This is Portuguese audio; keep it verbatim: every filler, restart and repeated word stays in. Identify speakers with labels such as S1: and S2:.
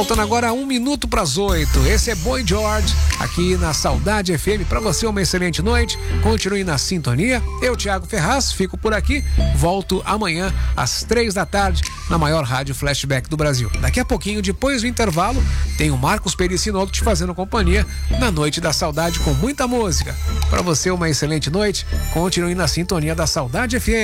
S1: Faltando agora um minuto para as oito. Esse é Boy George, aqui na Saudade F M. Para você, uma excelente noite. Continue na sintonia. Eu, Thiago Ferraz, fico por aqui. Volto amanhã às três da tarde na maior rádio flashback do Brasil. Daqui a pouquinho, depois do intervalo, tem o Marcos Pericinotto te fazendo companhia na Noite da Saudade com muita música. Para você, uma excelente noite. Continue na sintonia da Saudade F M.